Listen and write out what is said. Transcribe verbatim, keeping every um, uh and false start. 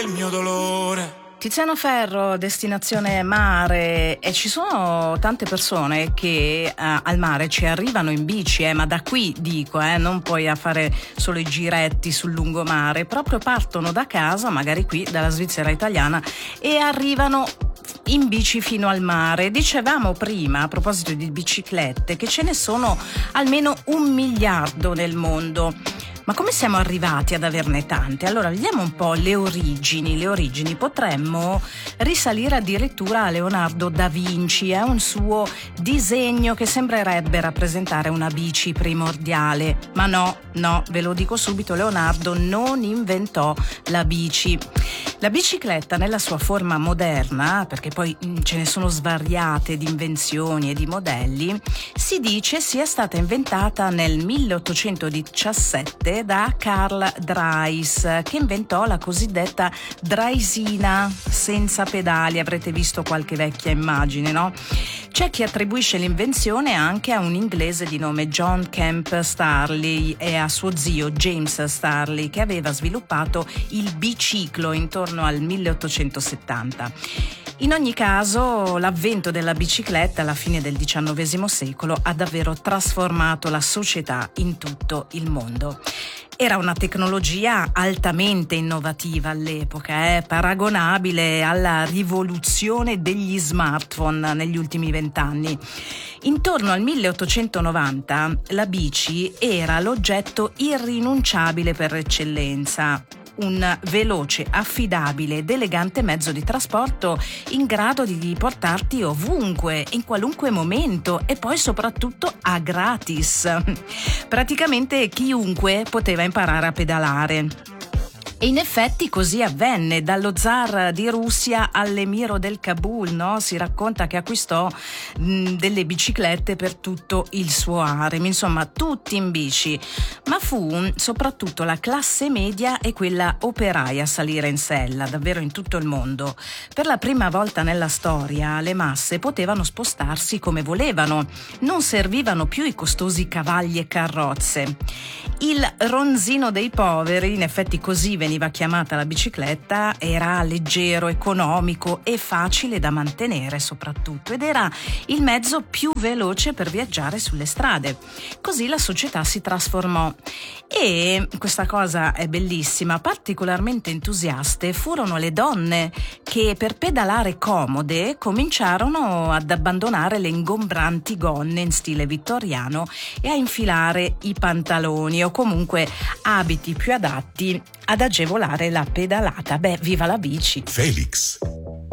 il mio dolore. Tiziano Ferro, destinazione mare, e ci sono tante persone che eh, al mare ci arrivano in bici, eh, ma da qui dico, eh, non poi a fare solo i giretti sul lungomare, proprio partono da casa, magari qui dalla Svizzera italiana, e arrivano in bici fino al mare. Dicevamo prima, a proposito di biciclette, che ce ne sono almeno un miliardo nel mondo. Ma come siamo arrivati ad averne tante? Allora, vediamo un po' le origini. Le origini potremmo risalire addirittura a Leonardo da Vinci, è un suo disegno che sembrerebbe rappresentare una bici primordiale. Ma no, no, ve lo dico subito, Leonardo non inventò la bici. La bicicletta nella sua forma moderna, perché poi ce ne sono svariate di invenzioni e di modelli, si dice sia stata inventata nel milleottocentodiciassette da Carl Dreis, che inventò la cosiddetta draisina senza pedali. Avrete visto qualche vecchia immagine, no? C'è chi attribuisce l'invenzione anche a un inglese di nome John Kemp Starley e a suo zio James Starley, che aveva sviluppato il biciclo intorno al milleottocentosettanta. In ogni caso, l'avvento della bicicletta alla fine del diciannovesimo secolo ha davvero trasformato la società in tutto il mondo. Era una tecnologia altamente innovativa all'epoca, eh, paragonabile alla rivoluzione degli smartphone negli ultimi vent'anni. Intorno al milleottocentonovanta la bici era l'oggetto irrinunciabile per eccellenza. Un veloce, affidabile ed elegante mezzo di trasporto in grado di portarti ovunque, in qualunque momento, e poi soprattutto a gratis. Praticamente chiunque poteva imparare a pedalare. E in effetti così avvenne, dallo zar di Russia all'emiro del Kabul, no? Si racconta che acquistò mh, delle biciclette per tutto il suo harem, insomma tutti in bici, ma fu soprattutto la classe media e quella operaia a salire in sella, davvero in tutto il mondo. Per la prima volta nella storia le masse potevano spostarsi come volevano, non servivano più i costosi cavalli e carrozze. Il ronzino dei poveri, in effetti così veniva chiamata la bicicletta, era leggero, economico e facile da mantenere soprattutto, ed era il mezzo più veloce per viaggiare sulle strade. Così la società si trasformò e questa cosa è bellissima. Particolarmente entusiaste furono le donne che per pedalare comode cominciarono ad abbandonare le ingombranti gonne in stile vittoriano e a infilare i pantaloni o comunque abiti più adatti ad agevolare la pedalata. Beh, viva la bici! Felix.